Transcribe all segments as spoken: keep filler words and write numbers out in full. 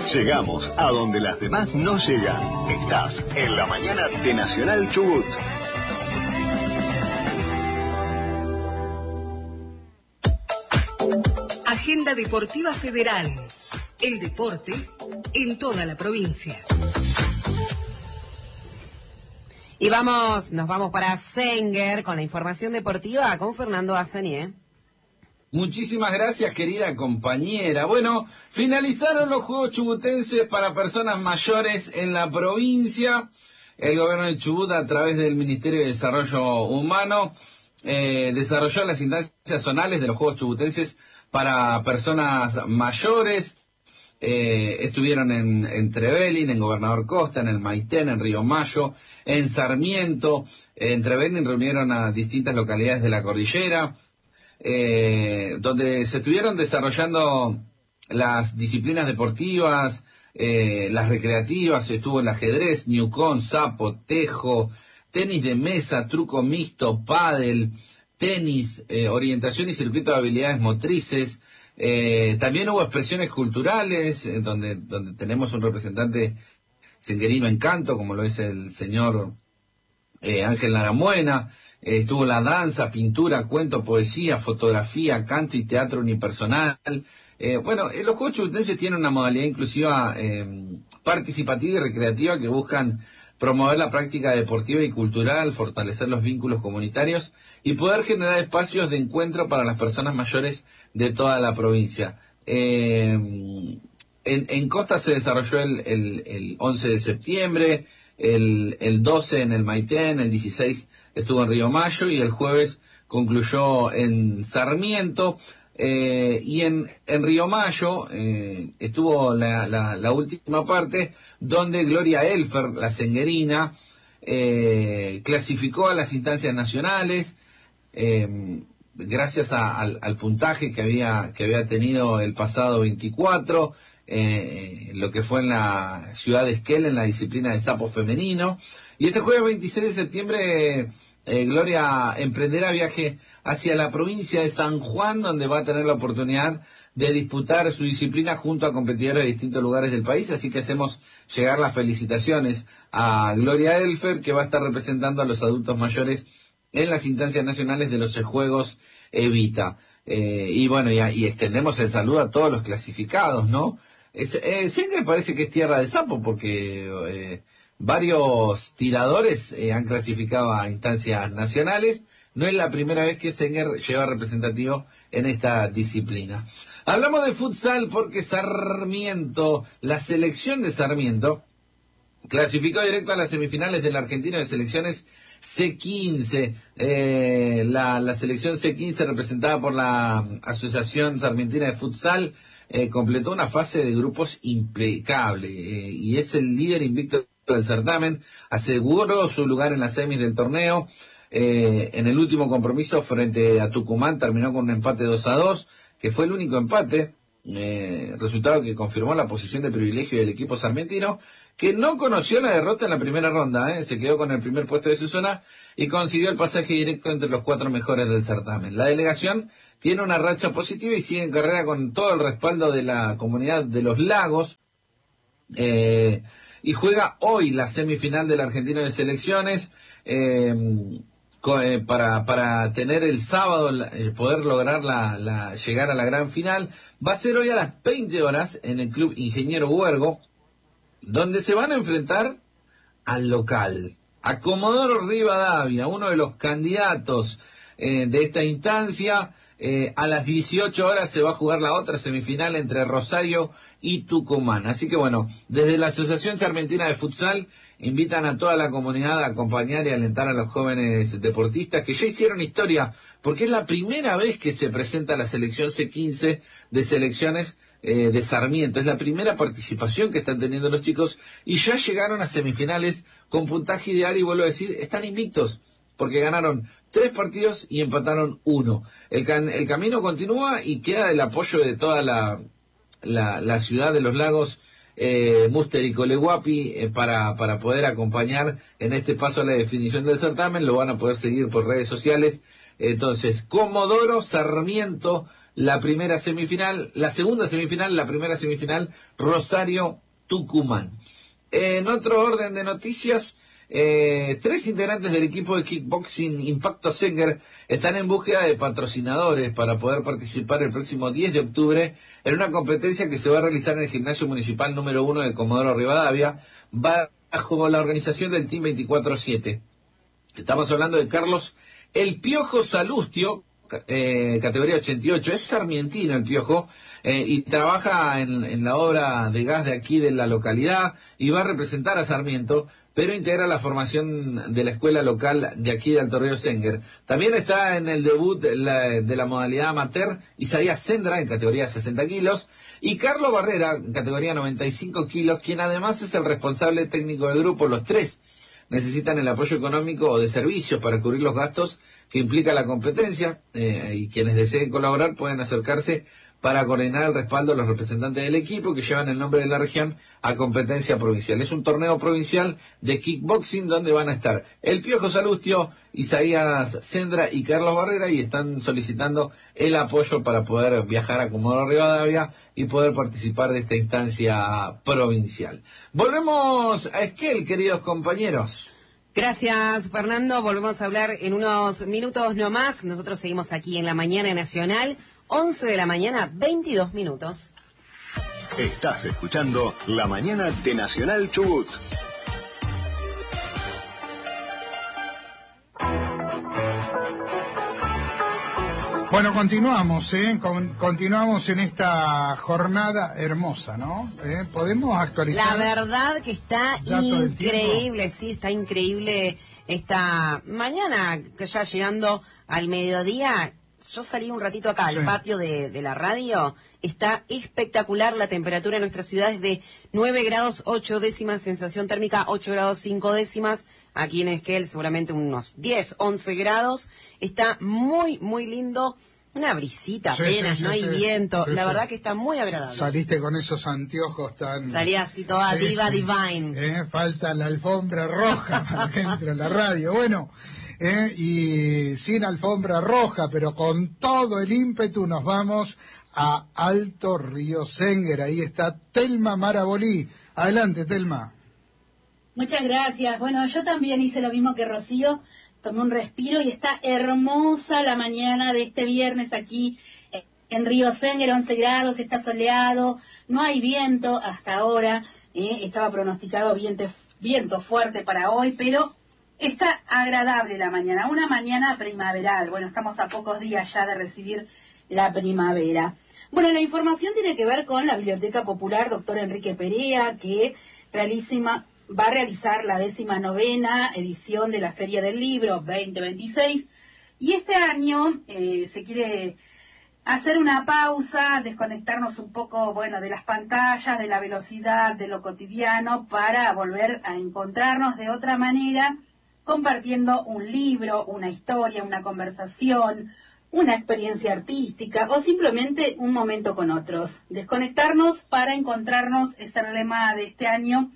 Llegamos a donde las demás no llegan. Estás en la mañana de Nacional Chubut. Agenda Deportiva Federal. El deporte en toda la provincia. Y vamos, nos vamos para Senguer con la información deportiva con Fernando Azanié. Muchísimas gracias, querida compañera. Bueno, finalizaron los Juegos Chubutenses para personas mayores en la provincia. El gobierno de Chubut, a través del Ministerio de Desarrollo Humano, eh, desarrolló las instancias zonales de los Juegos Chubutenses para personas mayores. Eh, estuvieron en, en Trevelin, en Gobernador Costa, en el Maitén, en Río Mayo, en Sarmiento. En Trevelin reunieron a distintas localidades de la cordillera, eh, donde se estuvieron desarrollando las disciplinas deportivas, eh, las recreativas. Estuvo el ajedrez, ñucón, sapo, tejo, tenis de mesa, truco mixto, pádel, tenis, eh, orientación y circuito de habilidades motrices. Eh, también hubo expresiones culturales, eh, donde, donde tenemos un representante senguerino en canto, como lo es el señor eh, Ángel Naramuena. Eh, estuvo la danza, pintura, cuento, poesía, fotografía, canto y teatro unipersonal. Eh, bueno, eh, los Juegos Chubutenses tienen una modalidad inclusiva, eh, participativa y recreativa que buscan promover la práctica deportiva y cultural, fortalecer los vínculos comunitarios y poder generar espacios de encuentro para las personas mayores de toda la provincia. Eh, en, en Costa se desarrolló el, el, el once de septiembre, el, el doce en el Maitén, el dieciséis estuvo en Río Mayo y el jueves concluyó en Sarmiento. Eh, y en, en Río Mayo eh, estuvo la, la, la última parte, donde Gloria Elfer, la senguerina, eh, clasificó a las instancias nacionales, eh, gracias a, al, al puntaje que había, que había tenido el pasado veinticuatro, eh, lo que fue en la ciudad de Esquel, en la disciplina de sapo femenino. Y este jueves veintiséis de septiembre, eh, Gloria emprenderá viaje hacia la provincia de San Juan, donde va a tener la oportunidad de disputar su disciplina junto a competidores de distintos lugares del país. Así que hacemos llegar las felicitaciones a Gloria Elfer, que va a estar representando a los adultos mayores en las instancias nacionales de los Juegos Evita. Eh, y bueno, y, y extendemos el saludo a todos los clasificados, ¿no? Es, eh, Senguer parece que es tierra de sapo, porque eh, varios tiradores eh, han clasificado a instancias nacionales. No es la primera vez que Senguer lleva representativo en esta disciplina. Hablamos de futsal porque Sarmiento, la selección de Sarmiento, clasificó directo a las semifinales del Argentino de Selecciones C quince. Eh, la, la selección C quince, representada por la Asociación Sarmientina de Futsal, eh, completó una fase de grupos impecable, eh, y es el líder invicto del certamen. Aseguró su lugar en las semis del torneo. Eh, en el último compromiso frente a Tucumán terminó con un empate dos a dos, que fue el único empate, eh, resultado que confirmó la posición de privilegio del equipo sarmientino, que no conoció la derrota en la primera ronda, eh, se quedó con el primer puesto de su zona y consiguió el pasaje directo entre los cuatro mejores del certamen. La delegación tiene una racha positiva y sigue en carrera con todo el respaldo de la comunidad de los Lagos, eh, y juega hoy la semifinal del Argentino de Selecciones, eh, para para tener el sábado, eh, poder lograr la, la llegar a la gran final. Va a ser hoy a las veinte horas en el Club Ingeniero Huergo, donde se van a enfrentar al local, a Comodoro Rivadavia, uno de los candidatos eh, de esta instancia. Eh, a las dieciocho horas se va a jugar la otra semifinal entre Rosario y Tucumán. Así que bueno, desde la Asociación Sarmientina de Futsal invitan a toda la comunidad a acompañar y alentar a los jóvenes deportistas que ya hicieron historia, porque es la primera vez que se presenta la selección C quince de selecciones eh, de Sarmiento. Es la primera participación que están teniendo los chicos y ya llegaron a semifinales con puntaje ideal, y vuelvo a decir, están invictos, porque ganaron tres partidos y empataron uno. El, can, el camino continúa y queda el apoyo de toda la, la, la ciudad de los Lagos, eh, Múster y Colehuapi, eh, para, para poder acompañar en este paso a la definición del certamen. Lo van a poder seguir por redes sociales. Entonces, Comodoro, Sarmiento la primera semifinal, la segunda semifinal, la primera semifinal, Rosario-Tucumán. En otro orden de noticias, eh, tres integrantes del equipo de kickboxing Impacto Senger están en búsqueda de patrocinadores para poder participar el próximo diez de octubre en una competencia que se va a realizar en el gimnasio municipal número uno de Comodoro Rivadavia, bajo la organización del Team veinticuatro siete. Estamos hablando de Carlos El Piojo Salustio, eh, categoría ochenta y ocho, es sarmientino el Piojo, eh, y trabaja en, en la obra de gas de aquí de la localidad y va a representar a Sarmiento, pero integra la formación de la escuela local de aquí de Alto Río Senger. También está en el debut la, de la modalidad amateur Isaías Sendra en categoría sesenta kilos y Carlos Barrera en categoría noventa y cinco kilos, quien además es el responsable técnico del grupo. Los tres necesitan el apoyo económico o de servicios para cubrir los gastos que implica la competencia, eh, y quienes deseen colaborar pueden acercarse para coordinar el respaldo de los representantes del equipo que llevan el nombre de la región a competencia provincial. Es un torneo provincial de kickboxing donde van a estar El Piojo Salustio, Isaías Sendra y Carlos Barrera, y están solicitando el apoyo para poder viajar a Comodoro Rivadavia y poder participar de esta instancia provincial. Volvemos a Esquel, queridos compañeros. Gracias, Fernando. Volvemos a hablar en unos minutos nomás. Nosotros seguimos aquí en la Mañana Nacional, once de la mañana, veintidós minutos. Estás escuchando La Mañana de Nacional Chubut. Bueno, continuamos, ¿eh? Con, continuamos en esta jornada hermosa, ¿no? ¿Eh? ¿Podemos actualizar? La verdad que está increíble, sí, está increíble esta mañana, que ya llegando al mediodía. Yo salí un ratito acá al sí. patio de, de la radio. Está espectacular la temperatura en nuestra ciudad, es de nueve grados ocho décimas, sensación térmica ocho grados cinco décimas. Aquí en Esquel seguramente unos diez, once grados. Está muy, muy lindo. Una brisita sí, apenas, sí, no sí, hay sí, viento. sí, la sí. verdad que está muy agradable. Saliste con esos anteojos tan... Salí así toda sí, diva sí. divine. Eh, falta la alfombra roja para que entre la radio. Bueno, eh, y sin alfombra roja, pero con todo el ímpetu nos vamos a Alto Río Senger. Ahí está Telma Marabolí. Adelante, Telma. Muchas gracias. Bueno, yo también hice lo mismo que Rocío. Tomé un respiro y está hermosa la mañana de este viernes aquí en Río Senger, once grados, está soleado, no hay viento hasta ahora, eh, estaba pronosticado viento, viento fuerte para hoy, pero está agradable la mañana, una mañana primaveral. Bueno, estamos a pocos días ya de recibir la primavera. Bueno, la información tiene que ver con la Biblioteca Popular Doctor Enrique Perea, que realiza... va a realizar la décima novena edición de la Feria del Libro veinte veintiséis, y este año eh, se quiere hacer una pausa, desconectarnos un poco, bueno, de las pantallas, de la velocidad, de lo cotidiano, para volver a encontrarnos de otra manera, compartiendo un libro, una historia, una conversación, una experiencia artística o simplemente un momento con otros. Desconectarnos para encontrarnos es el lema de este año.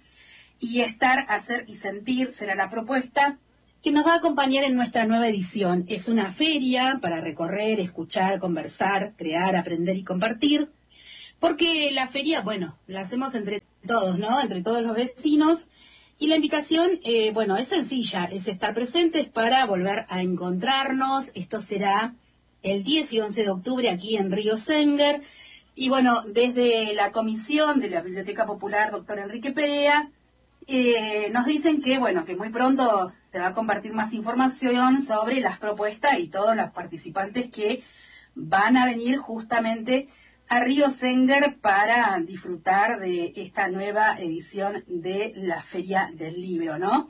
Y estar, hacer y sentir será la propuesta que nos va a acompañar en nuestra nueva edición. Es una feria para recorrer, escuchar, conversar, crear, aprender y compartir. Porque la feria, bueno, la hacemos entre todos, ¿no? Entre todos los vecinos. Y la invitación, eh, bueno, es sencilla, es estar presentes para volver a encontrarnos. Esto será el diez y once de octubre aquí en Río Senger. Y bueno, desde la comisión de la Biblioteca Popular Doctor Enrique Perea, Eh, nos dicen que, bueno, que muy pronto se va a compartir más información sobre las propuestas y todos los participantes que van a venir justamente a Río Senger para disfrutar de esta nueva edición de la Feria del Libro, ¿no?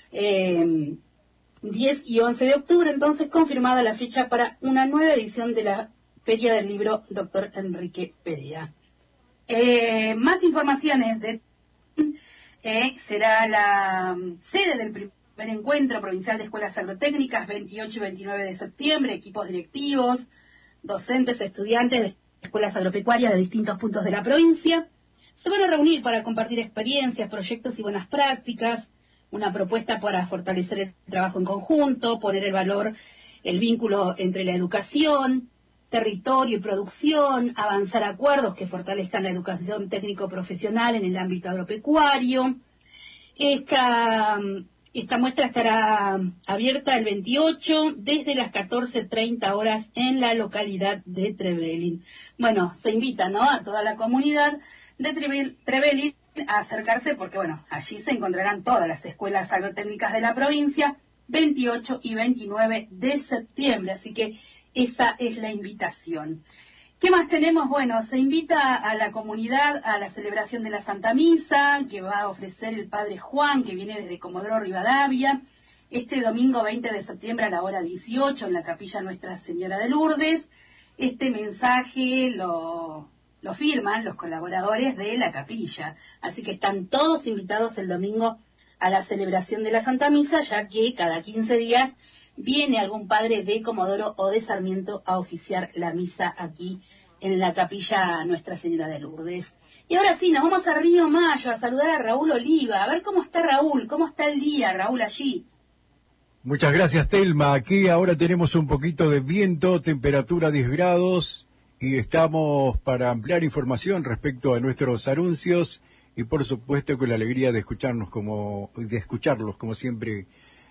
Eh, diez y once de octubre, entonces, confirmada la fecha para una nueva edición de la Feria del Libro Doctor Enrique Perea. Eh, más informaciones de... Eh, será la um, sede del primer encuentro provincial de escuelas agrotécnicas, veintiocho y veintinueve de septiembre, equipos directivos, docentes, estudiantes de escuelas agropecuarias de distintos puntos de la provincia. Se van a reunir para compartir experiencias, proyectos y buenas prácticas, una propuesta para fortalecer el trabajo en conjunto, poner el valor, el vínculo entre la educación, territorio y producción, avanzar acuerdos que fortalezcan la educación técnico-profesional en el ámbito agropecuario. Esta, esta muestra estará abierta el veintiocho desde las catorce treinta horas en la localidad de Trevelin. Bueno, se invita, ¿no?, a toda la comunidad de Trevelin a acercarse porque, bueno, allí se encontrarán todas las escuelas agrotécnicas de la provincia, veintiocho y veintinueve de septiembre, así que esa es la invitación. ¿Qué más tenemos? Bueno, se invita a la comunidad a la celebración de la Santa Misa, que va a ofrecer el Padre Juan, que viene desde Comodoro Rivadavia, este domingo veinte de septiembre a la hora dieciocho en la capilla Nuestra Señora de Lourdes. Este mensaje lo, lo firman los colaboradores de la capilla, así que están todos invitados el domingo a la celebración de la Santa Misa, ya que cada quince días viene algún padre de Comodoro o de Sarmiento a oficiar la misa aquí en la capilla Nuestra Señora de Lourdes. Y ahora sí, nos vamos a Río Mayo a saludar a Raúl Oliva, a ver cómo está Raúl, cómo está el día, Raúl, allí. Muchas gracias, Telma. Aquí ahora tenemos un poquito de viento, temperatura diez grados, y estamos para ampliar información respecto a nuestros anuncios, y por supuesto con la alegría de escucharnos como, de escucharlos como siempre,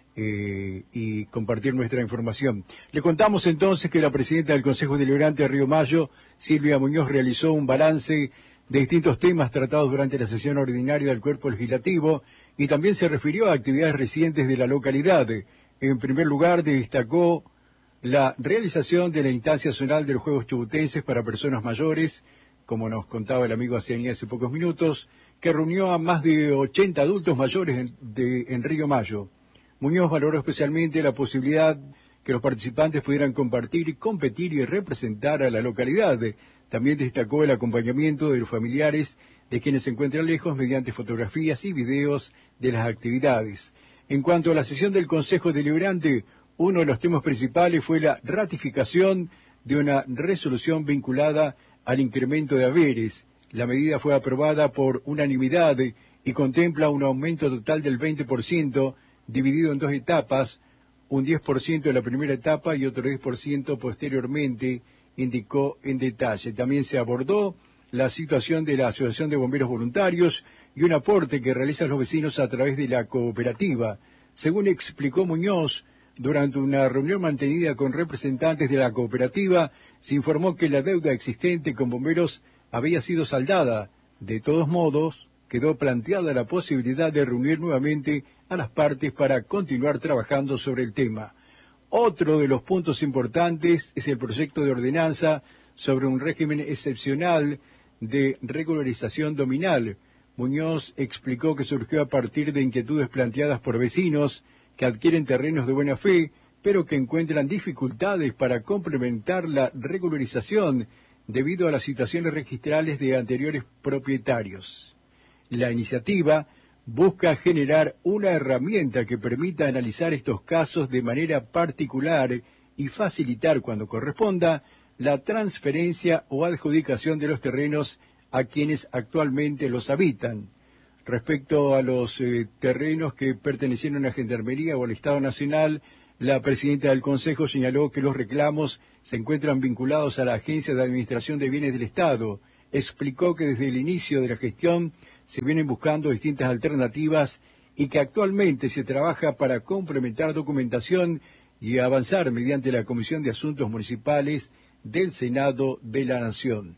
Eh, y compartir nuestra información. Le contamos entonces que la presidenta del Consejo Deliberante de Río Mayo, Silvia Muñoz, realizó un balance de distintos temas tratados durante la sesión ordinaria del Cuerpo Legislativo y también se refirió a actividades recientes de la localidad. En primer lugar, destacó la realización de la instancia zonal de los Juegos Chubutenses para personas mayores, como nos contaba el amigo Aciani hace pocos minutos, que reunió a más de ochenta adultos mayores en, de, en Río Mayo. Muñoz valoró especialmente la posibilidad que los participantes pudieran compartir y competir y representar a la localidad. También destacó el acompañamiento de los familiares de quienes se encuentran lejos mediante fotografías y videos de las actividades. En cuanto a la sesión del Consejo Deliberante, uno de los temas principales fue la ratificación de una resolución vinculada al incremento de haberes. La medida fue aprobada por unanimidad y contempla un aumento total del veinte por ciento, dividido en dos etapas, un diez por ciento en la primera etapa y otro diez por ciento posteriormente, indicó en detalle. También se abordó la situación de la Asociación de Bomberos Voluntarios y un aporte que realizan los vecinos a través de la cooperativa. Según explicó Muñoz, durante una reunión mantenida con representantes de la cooperativa, se informó que la deuda existente con bomberos había sido saldada. De todos modos, quedó planteada la posibilidad de reunir nuevamente a las partes para continuar trabajando sobre el tema. Otro de los puntos importantes es el proyecto de ordenanza sobre un régimen excepcional de regularización dominal. Muñoz explicó que surgió a partir de inquietudes planteadas por vecinos que adquieren terrenos de buena fe, pero que encuentran dificultades para complementar la regularización debido a las situaciones registrales de anteriores propietarios. La iniciativa busca generar una herramienta que permita analizar estos casos de manera particular y facilitar, cuando corresponda, la transferencia o adjudicación de los terrenos a quienes actualmente los habitan. Respecto a los eh, terrenos que pertenecieron a Gendarmería o al Estado Nacional, la presidenta del Consejo señaló que los reclamos se encuentran vinculados a la Agencia de Administración de Bienes del Estado. Explicó que desde el inicio de la gestión se vienen buscando distintas alternativas y que actualmente se trabaja para complementar documentación y avanzar mediante la Comisión de Asuntos Municipales del Senado de la Nación.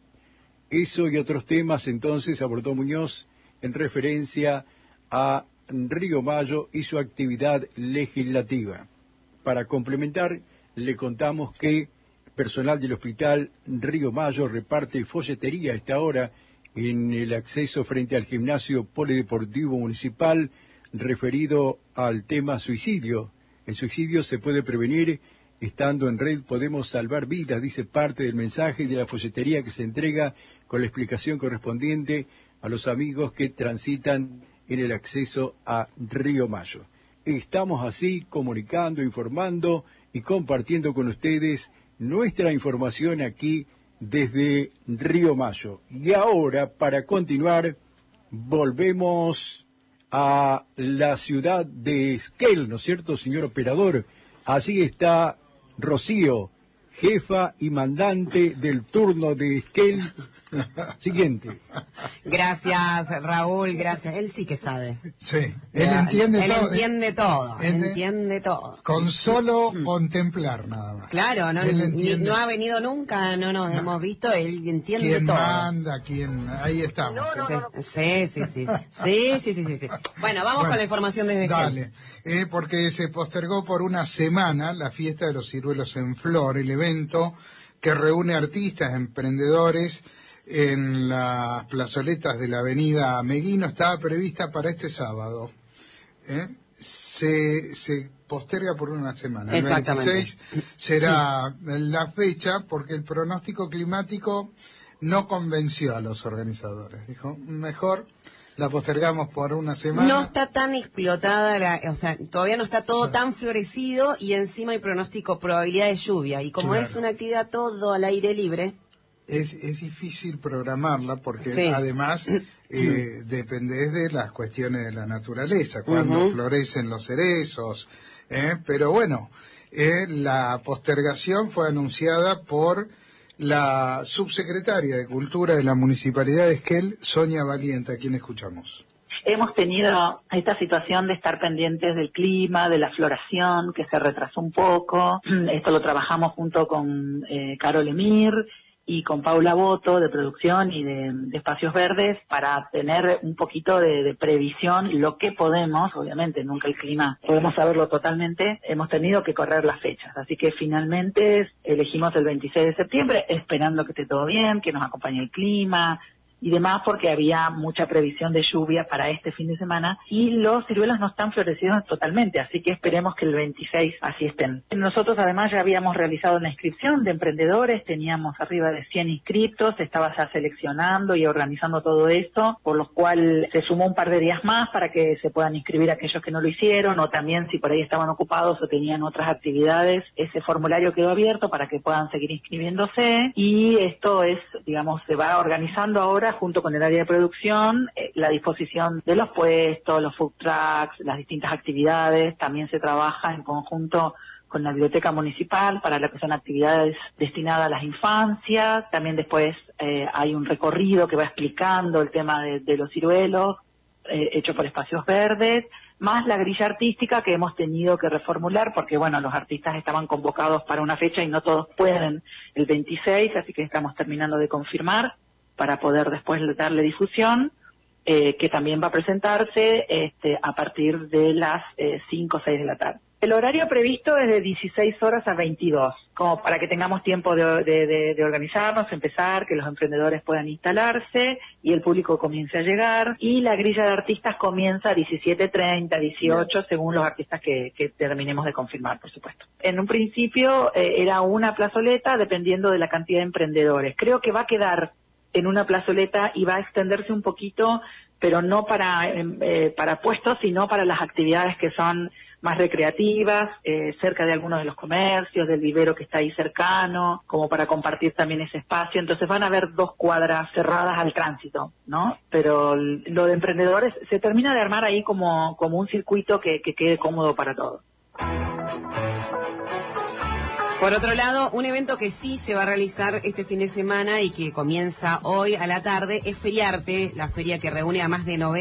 Eso y otros temas entonces abordó Muñoz en referencia a Río Mayo y su actividad legislativa. Para complementar, le contamos que personal del Hospital Río Mayo reparte folletería a esta hora en el acceso frente al gimnasio polideportivo municipal referido al tema suicidio. El suicidio se puede prevenir estando en red. Podemos salvar vidas, dice parte del mensaje de la folletería que se entrega con la explicación correspondiente a los amigos que transitan en el acceso a Río Mayo. Estamos así comunicando, informando y compartiendo con ustedes nuestra información aquí desde Río Mayo. Y ahora, para continuar, volvemos a la ciudad de Esquel, ¿no es cierto, señor operador? Allí está Rocío jefa y mandante del turno de Esquel. Siguiente. Gracias, Raúl, gracias. Él sí que sabe. Sí, él entiende él todo. Entiende todo, Ente- entiende todo. Con solo contemplar nada más. Claro, no, Él ni- entiende no ha venido nunca, no nos hemos visto, él entiende quién todo. manda, quién... Ahí estamos. Sí, sí, sí, sí, sí, sí, sí, sí, sí. Bueno, vamos Bueno, con la información desde Dale, eh, porque se postergó por una semana la fiesta de los ciruelos en flor, el evento que reúne artistas, emprendedores en las plazoletas de la avenida Meguino. Estaba prevista para este sábado. ¿eh? Se, se posterga por una semana. El veintiséis será la fecha porque el pronóstico climático no convenció a los organizadores. Dijo, mejor la postergamos por una semana. No está tan explotada, la, o sea, todavía no está todo Sí. tan florecido y encima hay pronóstico, probabilidad de lluvia. Y como Claro. es una actividad todo al aire libre... Es, es difícil programarla porque Sí. además eh, depende de las cuestiones de la naturaleza, cuando Ujú. florecen los cerezos. ¿eh? Pero bueno, eh, la postergación fue anunciada por la subsecretaria de Cultura de la Municipalidad de Esquel, Sonia Valiente, a quien escuchamos. Hemos tenido esta situación de estar pendientes del clima, de la floración, que se retrasó un poco. Esto lo trabajamos junto con eh, Carol Emir y con Paula Boto de producción y de, de Espacios Verdes para tener un poquito de, de previsión, lo que podemos, obviamente nunca el clima podemos saberlo totalmente, hemos tenido que correr las fechas, así que finalmente elegimos el veintiséis de septiembre esperando que esté todo bien, que nos acompañe el clima y demás, porque había mucha previsión de lluvia para este fin de semana y los ciruelos no están florecidos totalmente, así que esperemos que el veintiséis así estén. Nosotros además ya habíamos realizado una inscripción de emprendedores, teníamos arriba de cien inscriptos, estaba ya seleccionando y organizando todo esto, por lo cual se sumó un par de días más para que se puedan inscribir aquellos que no lo hicieron, o también si por ahí estaban ocupados o tenían otras actividades, ese formulario quedó abierto para que puedan seguir inscribiéndose y esto es, digamos, se va organizando ahora junto con el área de producción, eh, la disposición de los puestos, los food trucks, las distintas actividades. También se trabaja en conjunto con la biblioteca municipal para lo que son actividades destinadas a las infancias. También después eh, hay un recorrido que va explicando el tema de, de los ciruelos, eh, hecho por Espacios Verdes, más la grilla artística que hemos tenido que reformular porque, bueno, los artistas estaban convocados para una fecha y no todos pueden el veintiséis, así que estamos terminando de confirmar para poder después darle difusión, eh, que también va a presentarse este, a partir de las eh, cinco o seis de la tarde. El horario previsto es de dieciséis horas a veintidós, como para que tengamos tiempo de, de, de, de organizarnos, empezar, que los emprendedores puedan instalarse y el público comience a llegar. Y la grilla de artistas comienza a diecisiete treinta, dieciocho, según los artistas que, que terminemos de confirmar, por supuesto. En un principio eh, era una plazoleta dependiendo de la cantidad de emprendedores. Creo que va a quedar en una plazoleta y va a extenderse un poquito, pero no para eh, para puestos, sino para las actividades que son más recreativas, eh, cerca de algunos de los comercios, del vivero que está ahí cercano, como para compartir también ese espacio. Entonces van a haber dos cuadras cerradas al tránsito, ¿no? Pero lo de emprendedores se termina de armar ahí como, como un circuito que, que quede cómodo para todos. Por otro lado, un evento que sí se va a realizar este fin de semana y que comienza hoy a la tarde es Feriarte, la feria que reúne a más de noventa